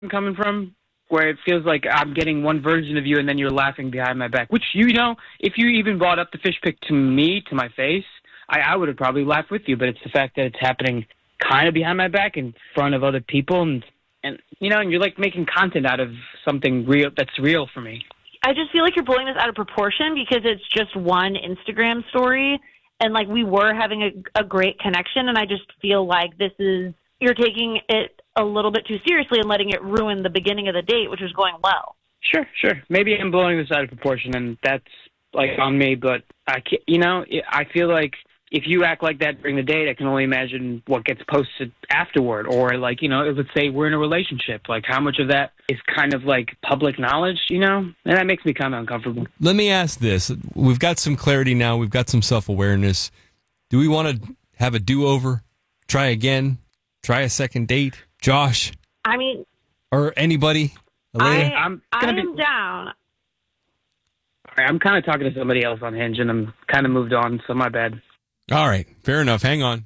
I'm coming from, where it feels like I'm getting one version of you and then you're laughing behind my back. Which, if you even brought up the fish pic to me, to my face, I would have probably laughed with you. But it's the fact that it's happening kind of behind my back in front of other people. And you're like making content out of something real that's real for me. I just feel like you're blowing this out of proportion because it's just one Instagram story. And like we were having a great connection. And I just feel like you're taking it a little bit too seriously and letting it ruin the beginning of the date, which was going well. Sure. Maybe I'm blowing this out of proportion, and that's like on me. But I feel like if you act like that during the date, I can only imagine what gets posted afterward. Or like, let's say we're in a relationship, like how much of that is kind of like public knowledge, and that makes me kind of uncomfortable. Let me ask this. We've got some clarity now. We've got some self-awareness. Do we want to have a do-over? Try again? Try a second date? Josh? I mean... Or anybody? Elena? I'm down. All right, I'm kind of talking to somebody else on Hinge, and I'm kind of moved on, so my bad. All right, fair enough. Hang on.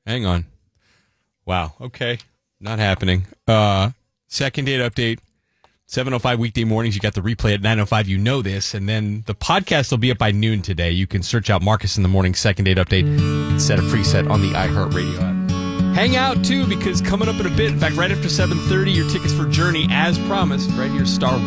Wow, okay. Not happening. Second date update, 7:05 weekday mornings. You got the replay at 9:05. You know this. And then the podcast will be up by noon today. You can search out Marcus in the Morning second date update and set a preset on the iHeartRadio app. Hang out, too, because coming up in a bit, in fact, right after 7:30, your tickets for Journey, as promised, right here, Star